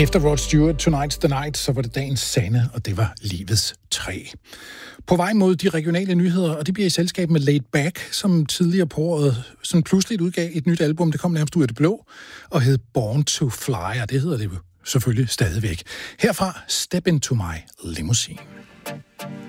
Efter Rod Stewart, Tonight's the Night, så var det dagens sande, og det var livets træ. På vej mod de regionale nyheder, og det bliver i selskab med Laid Back, som tidligere på året sådan pludseligt udgav et nyt album, det kom nærmest ud af det blå, og hed Born to Fly, og det hedder det jo selvfølgelig stadigvæk. Herfra Step Into My Limousine.